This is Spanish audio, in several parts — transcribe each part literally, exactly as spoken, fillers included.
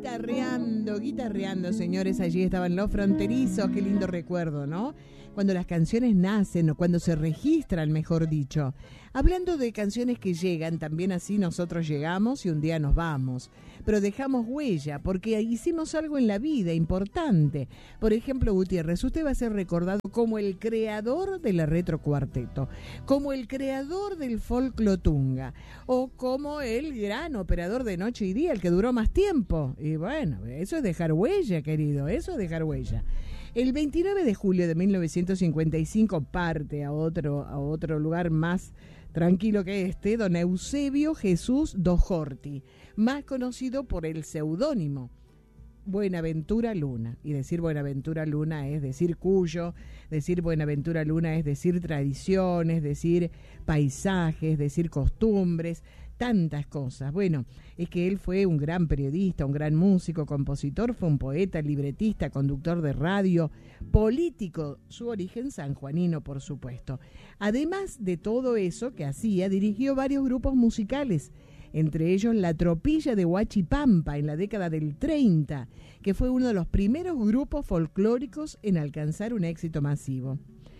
Guitarreando, guitarreando, señores, allí estaban los fronterizos, qué lindo recuerdo, ¿no? Cuando las canciones nacen o cuando se registran, mejor dicho. Hablando de canciones que llegan, también así nosotros llegamos y un día nos vamos. Pero dejamos huella porque hicimos algo en la vida importante. Por ejemplo, Gutiérrez, usted va a ser recordado como el creador de la retrocuarteto, como el creador del folclotunga o como el gran operador de noche y día, el que duró más tiempo. Y bueno, eso es dejar huella, querido, eso es dejar huella. El veintinueve de julio de mil novecientos cincuenta y cinco parte a otro, a otro lugar más tranquilo que este, don Eusebio Jesús Dojorti, más conocido por el seudónimo Buenaventura Luna. Y decir Buenaventura Luna es decir Cuyo, decir Buenaventura Luna es decir tradiciones, decir paisajes, decir costumbres, tantas cosas. Bueno, es que él fue un gran periodista, un gran músico, compositor, fue un poeta, libretista, conductor de radio, político, su origen sanjuanino, por supuesto. Además de todo eso que hacía, dirigió varios grupos musicales, entre ellos La Tropilla de Huachipampa en la década del treinta, que fue uno de los primeros grupos folclóricos en alcanzar un éxito masivo.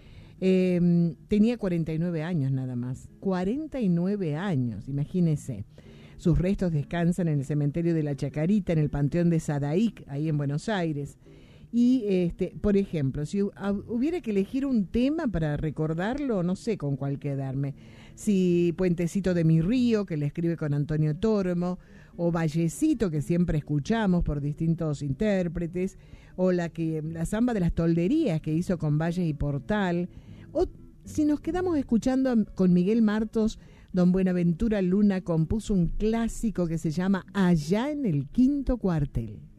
Eh, tenía cuarenta y nueve años nada más, cuarenta y nueve años, imagínese. Sus restos descansan en el cementerio de la Chacarita, en el Panteón de Sadaic, ahí en Buenos Aires. Y, este, por ejemplo, si hubiera que elegir un tema para recordarlo, no sé con cuál quedarme. Si Puentecito de mi río, que le escribe con Antonio Tormo, o Vallecito, que siempre escuchamos por distintos intérpretes, o la que la Zamba de las Tolderías, que hizo con Valles y Portal, o si nos quedamos escuchando con Miguel Martos, don Buenaventura Luna compuso un clásico que se llama Allá en el Quinto Cuartel.